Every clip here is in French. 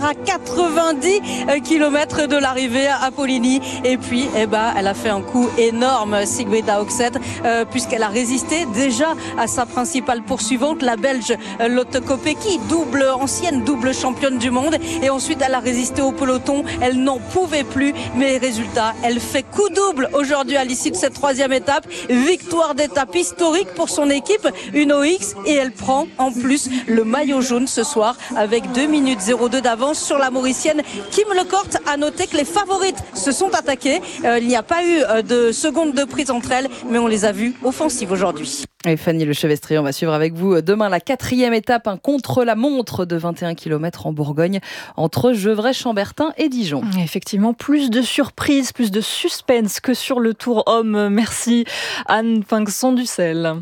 À 90 km de l'arrivée à Poligny. Et puis, elle a fait un coup énorme, Sigrid Haugset, puisqu'elle a résisté déjà à sa principale poursuivante, la Belge Lotte Kopecky, ancienne double championne du monde. Et ensuite, elle a résisté au peloton. Elle n'en pouvait plus. Mais résultat, elle fait coup double aujourd'hui à l'issue de cette troisième étape. Victoire d'étape historique pour son équipe, Uno X. Et elle prend en plus le maillot jaune ce soir avec 2 minutes 02 d'avance sur la Mauricienne Kim Lecourt. A noté que les favorites se sont attaquées. Il n'y a pas eu de seconde de prise entre elles, mais on les a vues offensives aujourd'hui. Et Fanny Lechevestrier, on va suivre avec vous demain la 4e étape, un contre-la-montre de 21 km en Bourgogne, entre Gevrey-Chambertin et Dijon. Effectivement, plus de surprises, plus de suspense que sur le Tour Homme. Merci Anne Pinxon-Dussel.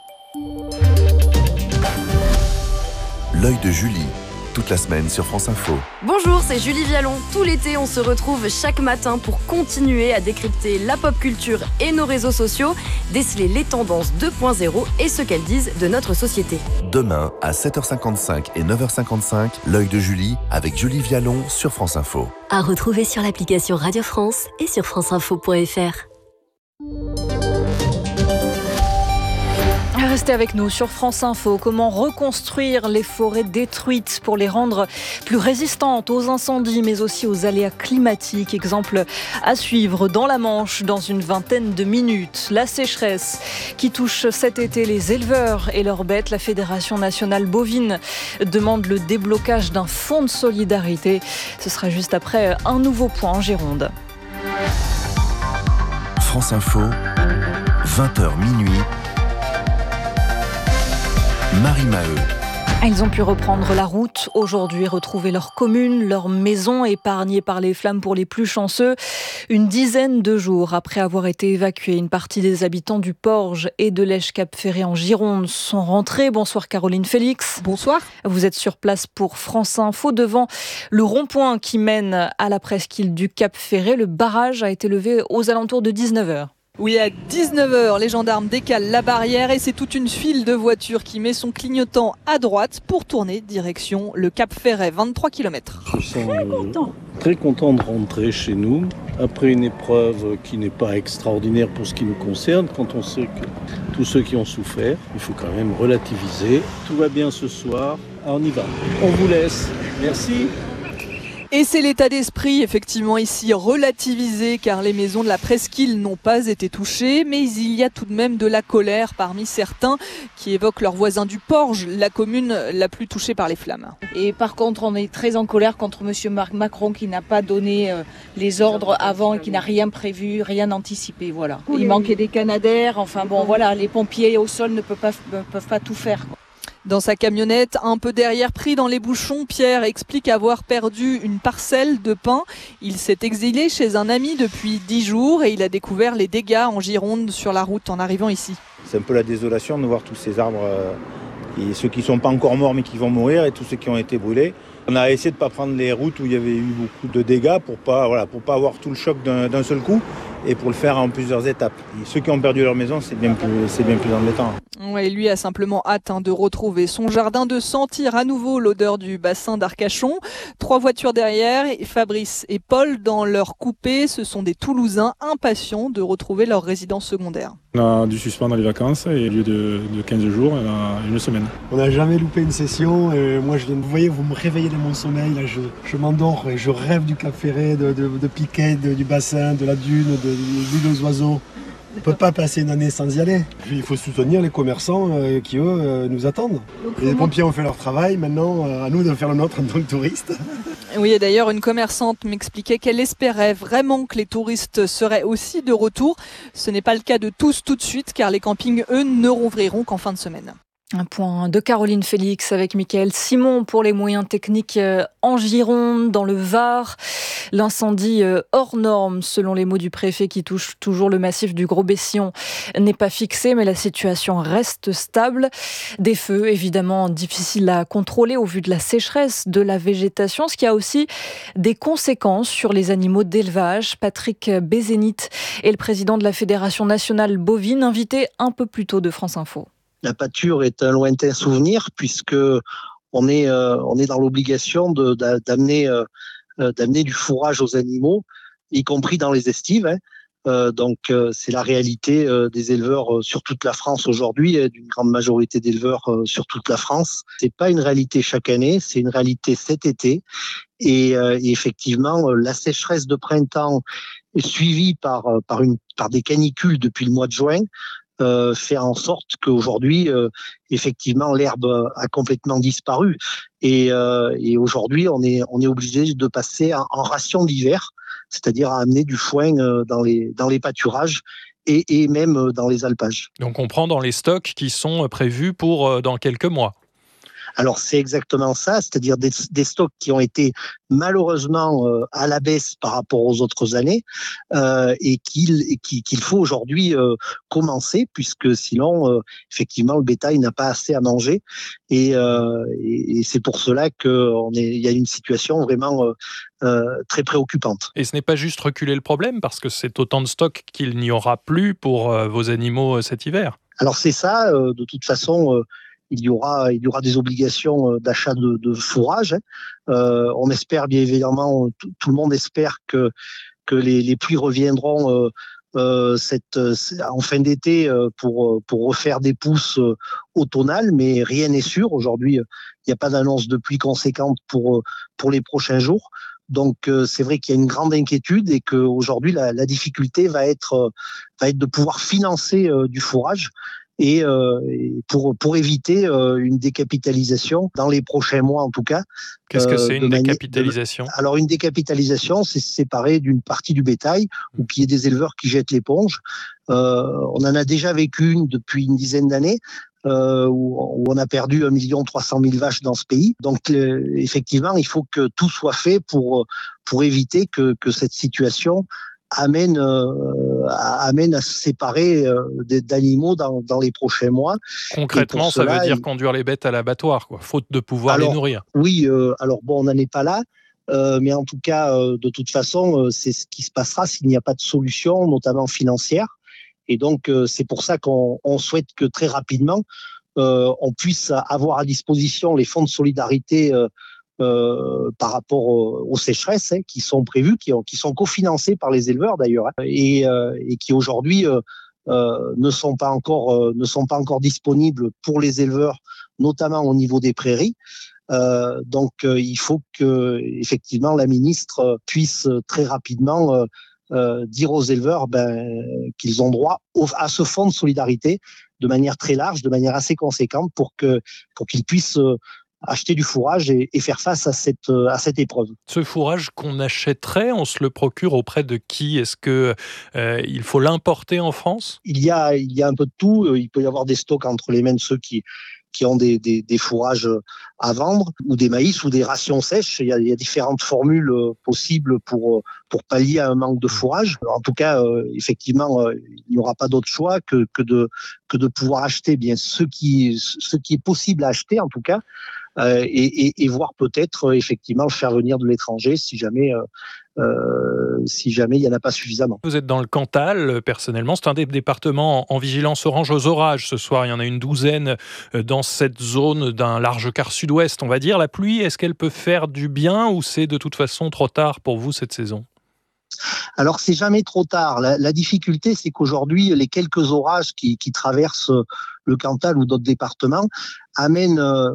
L'œil de Julie. Toute la semaine sur France Info. Bonjour, c'est Julie Vialon. Tout l'été, on se retrouve chaque matin pour continuer à décrypter la pop culture et nos réseaux sociaux, déceler les tendances 2.0 et ce qu'elles disent de notre société. Demain, à 7h55 et 9h55, l'œil de Julie avec Julie Vialon sur France Info. À retrouver sur l'application Radio France et sur franceinfo.fr. Restez avec nous sur France Info. Comment reconstruire les forêts détruites pour les rendre plus résistantes aux incendies, mais aussi aux aléas climatiques. Exemple à suivre dans la Manche dans une vingtaine de minutes. La sécheresse qui touche cet été les éleveurs et leurs bêtes. La Fédération nationale bovine demande le déblocage d'un fonds de solidarité. Ce sera juste après un nouveau point en Gironde. France Info, 20h minuit. Marie Maheu. Ils ont pu reprendre la route aujourd'hui, retrouver leur commune, leur maison épargnées par les flammes pour les plus chanceux. Une dizaine de jours après avoir été évacués, une partie des habitants du Porge et de l'Esch-Cap-Ferré en Gironde sont rentrés. Bonsoir Caroline Félix. Bonsoir. Vous êtes sur place pour France Info devant le rond-point qui mène à la presqu'île du Cap-Ferré. Le barrage a été levé aux alentours de 19h. Oui, à 19h, les gendarmes décalent la barrière et c'est toute une file de voitures qui met son clignotant à droite pour tourner direction le Cap Ferret, 23 km. Je suis très content de rentrer chez nous après une épreuve qui n'est pas extraordinaire pour ce qui nous concerne. Quand on sait que tous ceux qui ont souffert, il faut quand même relativiser. Tout va bien ce soir, on y va. On vous laisse. Merci. Et c'est l'état d'esprit, effectivement, ici relativisé, car les maisons de la presqu'île n'ont pas été touchées, mais il y a tout de même de la colère parmi certains qui évoquent leurs voisins du Porge, la commune la plus touchée par les flammes. Et par contre, on est très en colère contre M. Macron qui n'a pas donné les ordres avant et qui n'a rien prévu, rien anticipé, voilà. Il manquait des canadaires, enfin bon, voilà, les pompiers au sol ne peuvent pas tout faire, quoi. Dans sa camionnette, un peu derrière, pris dans les bouchons, Pierre explique avoir perdu une parcelle de pin. Il s'est exilé chez un ami depuis 10 jours et il a découvert les dégâts en Gironde sur la route en arrivant ici. C'est un peu la désolation de voir tous ces arbres, et ceux qui ne sont pas encore morts mais qui vont mourir et tous ceux qui ont été brûlés. On a essayé de ne pas prendre les routes où il y avait eu beaucoup de dégâts pour pas avoir tout le choc d'un seul coup et pour le faire en plusieurs étapes. Et ceux qui ont perdu leur maison, c'est bien plus embêtant. Ouais, lui a simplement hâte de retrouver son jardin, de sentir à nouveau l'odeur du bassin d'Arcachon. 3 voitures derrière, Fabrice et Paul dans leur coupé. Ce sont des Toulousains impatients de retrouver leur résidence secondaire. On a dû suspendre les vacances et au lieu de 15 jours, on a une semaine. On n'a jamais loupé une session. Et moi, vous voyez, vous me réveillez de mon sommeil. Là, je m'endors et je rêve du Cap Ferré, de Piquet, du bassin, de la dune, de l'île aux oiseaux. On ne peut pas passer une année sans y aller. Il faut soutenir les commerçants qui, eux, nous attendent. Les pompiers ont fait leur travail, maintenant, à nous de faire le nôtre en tant que touristes. Oui, et d'ailleurs, une commerçante m'expliquait qu'elle espérait vraiment que les touristes seraient aussi de retour. Ce n'est pas le cas de tous tout de suite, car les campings, eux, ne rouvriront qu'en fin de semaine. Un point de Caroline Félix avec Mickaël Simon pour les moyens techniques en Gironde, dans le Var. L'incendie hors norme, selon les mots du préfet qui touche toujours le massif du Gros-Bessillon, n'est pas fixé, mais la situation reste stable. Des feux, évidemment, difficiles à contrôler au vu de la sécheresse de la végétation, ce qui a aussi des conséquences sur les animaux d'élevage. Patrick Bézénit est le président de la Fédération nationale bovine, invité un peu plus tôt de France Info. La pâture est un lointain souvenir puisque on est dans l'obligation d'amener du fourrage aux animaux, y compris dans les estives. Donc c'est la réalité des éleveurs sur toute la France aujourd'hui, d'une grande majorité d'éleveurs sur toute la France. C'est pas une réalité chaque année, c'est une réalité cet été. Et effectivement, la sécheresse de printemps suivie par des canicules depuis le mois de juin fait en sorte qu'aujourd'hui, effectivement, l'herbe a complètement disparu. Et aujourd'hui, on est obligé de passer en ration d'hiver, c'est-à-dire à amener du foin dans les pâturages et même dans les alpages. Donc on prend dans les stocks qui sont prévus pour dans quelques mois. Alors c'est exactement ça, c'est-à-dire des stocks qui ont été malheureusement à la baisse par rapport aux autres années et qu'il faut aujourd'hui commencer, puisque sinon effectivement le bétail n'a pas assez à manger et c'est pour cela qu'il y a une situation vraiment très préoccupante. Et ce n'est pas juste reculer le problème, parce que c'est autant de stocks qu'il n'y aura plus pour vos animaux cet hiver. Alors c'est ça, de toute façon. Il y aura des obligations d'achat de fourrage. On espère bien évidemment, tout le monde espère que les pluies reviendront en fin d'été pour refaire des pousses automnales, mais rien n'est sûr. Aujourd'hui, il n'y a pas d'annonce de pluie conséquente pour les prochains jours. Donc c'est vrai qu'il y a une grande inquiétude et qu'aujourd'hui la difficulté va être de pouvoir financer du fourrage. Et pour éviter une décapitalisation dans les prochains mois en tout cas. Qu'est-ce que c'est une décapitalisation ? Alors une décapitalisation, c'est se séparer d'une partie du bétail ou qu'il y ait des éleveurs qui jettent l'éponge. On en a déjà vécu une depuis une dizaine d'années où on a perdu 1 300 000 vaches dans ce pays. Donc effectivement, il faut que tout soit fait pour éviter que cette situation amène à se séparer d'animaux dans les prochains mois. Concrètement, ça veut dire conduire les bêtes à l'abattoir, faute de pouvoir les nourrir. Oui, alors bon, on n'en est pas là, mais en tout cas, de toute façon, c'est ce qui se passera s'il n'y a pas de solution, notamment financière. Et donc, c'est pour ça qu'on souhaite que très rapidement, on puisse avoir à disposition les fonds de solidarité par rapport aux sécheresses qui sont prévues, qui sont cofinancées par les éleveurs d'ailleurs, et qui aujourd'hui ne sont pas encore disponibles pour les éleveurs, notamment au niveau des prairies. Donc il faut que effectivement la ministre puisse très rapidement dire aux éleveurs qu'ils ont droit à ce fonds de solidarité de manière très large, de manière assez conséquente pour qu'ils puissent acheter du fourrage et faire face à cette épreuve. Ce fourrage qu'on achèterait, on se le procure auprès de qui ? Est-ce que il faut l'importer en France ? Il y a un peu de tout. Il peut y avoir des stocks entre les mains de ceux qui ont des fourrages à vendre, ou des maïs, ou des rations sèches. Il y a différentes formules possibles pour pallier à un manque de fourrage. En tout cas, effectivement, il n'y aura pas d'autre choix que de pouvoir acheter bien ce qui est possible à acheter, en tout cas, et voir peut-être effectivement le faire venir de l'étranger si jamais il n'y en a pas suffisamment. Vous êtes dans le Cantal, personnellement, c'est un des départements en vigilance orange aux orages ce soir. Il y en a une douzaine dans cette zone d'un large quart sud-ouest, on va dire. La pluie, est-ce qu'elle peut faire du bien ou c'est de toute façon trop tard pour vous cette saison ? Alors, c'est jamais trop tard. La difficulté, c'est qu'aujourd'hui, les quelques orages qui traversent le Cantal ou d'autres départements amènent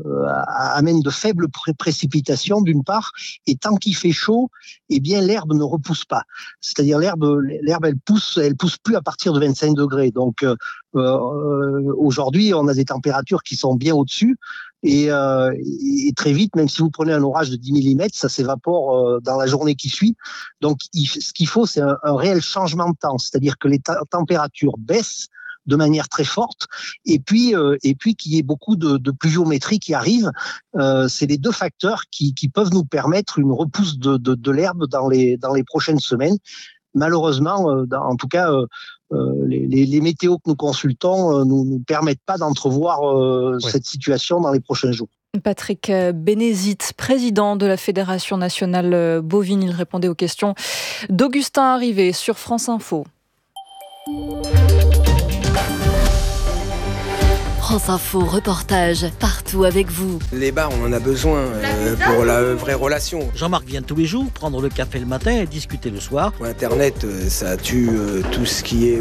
de faibles précipitations d'une part, et tant qu'il fait chaud, eh bien l'herbe ne repousse pas. C'est-à-dire l'herbe elle pousse plus à partir de 25 degrés. Donc aujourd'hui, on a des températures qui sont bien au-dessus. Et très vite, même si vous prenez un orage de 10 mm, ça s'évapore dans la journée qui suit. Donc, ce qu'il faut, c'est un réel changement de temps, c'est-à-dire que les températures baissent de manière très forte, et puis qu'il y ait beaucoup de pluviométrie qui arrive. C'est les deux facteurs qui peuvent nous permettre une repousse de l'herbe dans les prochaines semaines. Malheureusement, en tout cas, les météos que nous consultons nous permettent pas d'entrevoir cette situation dans les prochains jours. Patrick Bénézit, président de la Fédération nationale bovine, il répondait aux questions d'Augustin Arrivé sur France Info. France Info reportage, partout avec vous. Les bars, on en a besoin pour la vraie relation. Jean-Marc vient tous les jours prendre le café le matin et discuter le soir. Internet, ça tue tout ce qui est